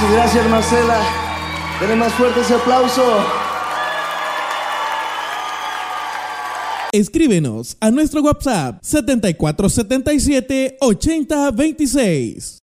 Muchas gracias, Marcela. Denle más fuerte ese aplauso. Escríbenos a nuestro WhatsApp 7477 8026.